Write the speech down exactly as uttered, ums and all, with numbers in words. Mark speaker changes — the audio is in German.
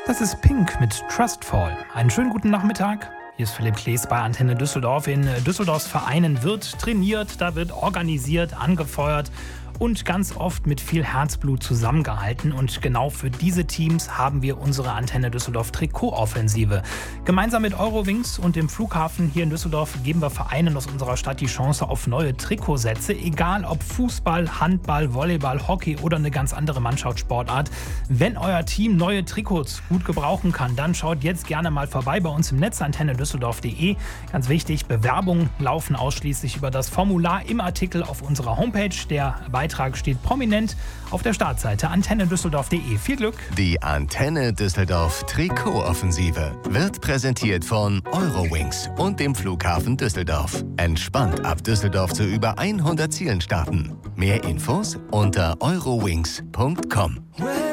Speaker 1: Das ist Pink mit Trustfall. Einen schönen guten Nachmittag. Hier ist Philipp Klees bei Antenne Düsseldorf. In Düsseldorfs Vereinen wird trainiert, da wird organisiert, angefeuert und ganz oft mit viel Herzblut zusammengehalten. Und genau für diese Teams haben wir unsere Antenne Düsseldorf Trikotoffensive. Gemeinsam mit Eurowings und dem Flughafen hier in Düsseldorf geben wir Vereinen aus unserer Stadt die Chance auf neue Trikotsätze. Egal ob Fußball, Handball, Volleyball, Hockey oder eine ganz andere Mannschaftssportart. Wenn euer Team neue Trikots gut gebrauchen kann, dann schaut jetzt gerne mal vorbei bei uns im Netz antenne düsseldorf punkt de. Ganz wichtig, Bewerbungen laufen ausschließlich über das Formular im Artikel auf unserer Homepage. Der Beitrag steht prominent auf der Startseite antenne düsseldorf punkt de. Viel Glück!
Speaker 2: Die Antenne Düsseldorf Trikotoffensive wird präsentiert von Eurowings und dem Flughafen Düsseldorf. Entspannt ab Düsseldorf zu über hundert Zielen starten. Mehr Infos unter eurowings punkt com.